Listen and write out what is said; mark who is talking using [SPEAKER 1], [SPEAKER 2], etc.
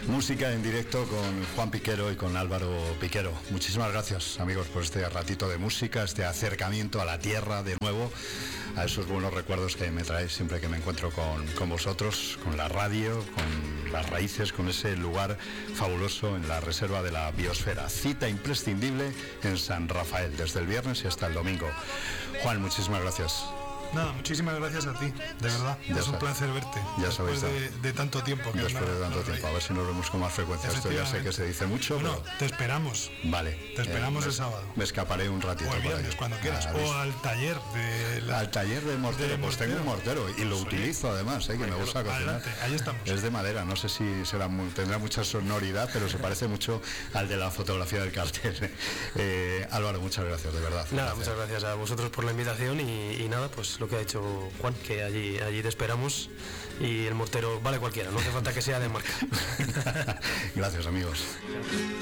[SPEAKER 1] Música en directo con Juan Piquero y con Álvaro Piquero. Muchísimas gracias, amigos, por este ratito de música, este acercamiento a la tierra de nuevo, a esos buenos recuerdos que me traéis siempre que me encuentro con vosotros, con la radio, con las raíces, con ese lugar fabuloso en la Reserva de la Biosfera. Cita imprescindible en San Rafael, desde el viernes y hasta el domingo. Juan, muchísimas gracias.
[SPEAKER 2] Nada, muchísimas gracias a ti, de verdad. Es un placer verte.
[SPEAKER 1] Ya
[SPEAKER 2] después
[SPEAKER 1] sabéis,
[SPEAKER 2] de tanto tiempo.
[SPEAKER 1] Después de tanto tiempo, a ver si nos vemos con más frecuencia. Esto ya sé que se dice mucho.
[SPEAKER 2] Bueno,
[SPEAKER 1] pero...
[SPEAKER 2] te esperamos.
[SPEAKER 1] Vale.
[SPEAKER 2] Te esperamos el sábado.
[SPEAKER 1] Me escaparé un ratito.
[SPEAKER 2] O el viernes, cuando quieras. O al taller de...
[SPEAKER 1] Al taller de mortero. Pues tengo un mortero y lo utilizo además, que me gusta cocinar.
[SPEAKER 2] Adelante, ahí estamos.
[SPEAKER 1] Es de madera, no sé si tendrá mucha sonoridad, pero se parece mucho al de la fotografía del cartel. Álvaro, muchas gracias, de verdad.
[SPEAKER 3] Nada, muchas gracias a vosotros por la invitación y nada, pues lo que ha dicho Juan, que allí te esperamos, y el mortero vale cualquiera, no hace falta que sea de marca.
[SPEAKER 1] Gracias, amigos.